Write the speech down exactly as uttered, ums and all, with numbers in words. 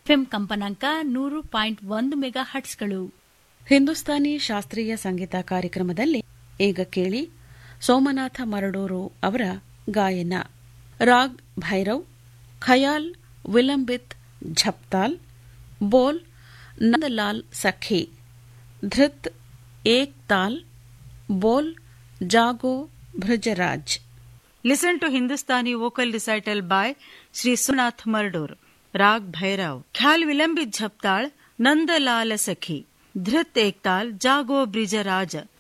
FM ಕಂಪನಾಂಕ ನೂರು point ಒಂದು ಮೆಗಾ ಹಟ್ಸ್ಗಳು. ಹಿಂದೂಸ್ತಾನಿ ಶಾಸ್ತ್ರೀಯ ಸಂಗೀತ ಕಾರ್ಯಕ್ರಮದಲ್ಲಿ ಈಗ ಕೇಳಿ ಸೋಮನಾಥ ಮರಡೂರು ಅವರ ಗಾಯನ. ರಾಗ್ ಭೈರವ್, ಖಯಾಲ್ ವಿಲಂಬಿತ್ ಝಪ್ತಾಲ್, ಬೋಲ್ ನಂದಲಾಲ್ ಸಖಿ, ಧೃತ್ ಏಕ್ ತಾಲ್, ಬೋಲ್ Jago ಭೃಜರಾಜ್. Listen to Hindustani vocal recital by Sri Sonath Mardur. Rag Bhairav, Khyal Vilambit Jhaptal, Nandalal Sakhi, Dhrit Ektal, Jago Brijaraj.